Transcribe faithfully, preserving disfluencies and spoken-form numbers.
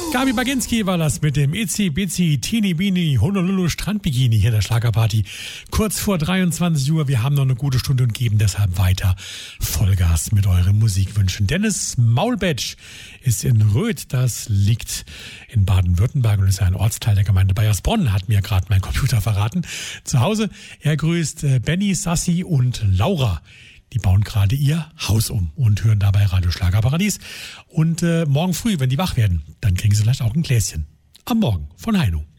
Gabi Baginski war das mit dem Itzi Bitzi Teeny Beanie Honolulu Strandbikini hier in der Schlagerparty. Kurz vor dreiundzwanzig Uhr, wir haben noch eine gute Stunde und geben deshalb weiter Vollgas mit euren Musikwünschen. Dennis Maulbetsch ist in Röth, das liegt in Baden-Württemberg und ist ein Ortsteil der Gemeinde Baiersbronn, hat mir gerade mein Computer verraten. Zu Hause, er grüßt Benny, Sassi und Laura. Die bauen gerade ihr Haus um und hören dabei Radio Schlagerparadies. Und äh, morgen früh, wenn die wach werden, dann kriegen sie vielleicht auch ein Gläschen. Am Morgen von Heino.